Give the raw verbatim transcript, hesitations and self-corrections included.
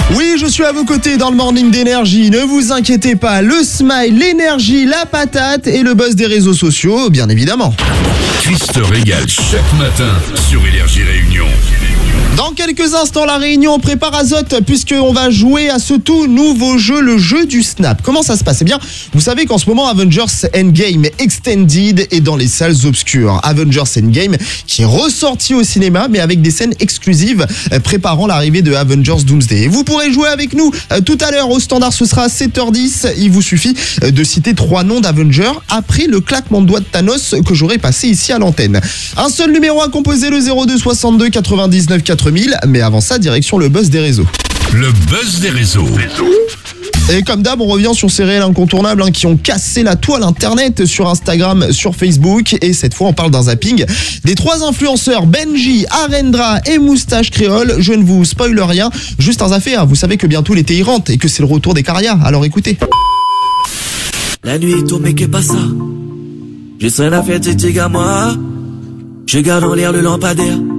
Oui, je suis à vos côtés dans le morning d'énergie. Ne vous inquiétez pas, le smile, l'énergie, la patate et le buzz des réseaux sociaux, bien évidemment. Chris te régale chaque matin sur Énergie Réunion. Dans quelques instants, la réunion prépare Azote puisqu'on va jouer à ce tout nouveau jeu, le jeu du snap. Comment ça se passe ? Eh bien, vous savez qu'en ce moment, Avengers Endgame Extended est dans les salles obscures. Avengers Endgame qui est ressorti au cinéma, mais avec des scènes exclusives préparant l'arrivée de Avengers Doomsday. Et vous pourrez jouer avec nous tout à l'heure au standard, ce sera à sept heures dix. Il vous suffit de citer trois noms d'Avengers après le claquement de doigts de Thanos que j'aurai passé ici à l'antenne. Un seul numéro à composer, le zéro deux soixante-deux quatre-vingt-dix-neuf quatre mille, mais avant ça, direction le buzz des réseaux. Le buzz des réseaux. Et comme d'hab, on revient sur ces réels incontournables hein, qui ont cassé la toile internet sur Instagram, sur Facebook. Et cette fois, on parle d'un zapping des trois influenceurs Benji, Arendra et Moustache Créole. Je ne vous spoile rien, juste un zappé. Hein. Vous savez que bientôt l'été y rentre et que c'est le retour des carias. Alors écoutez. La nuit tombée, qu'est pas ça? Je serai la fête, c'est à moi. Je garde en l'air le lampadaire.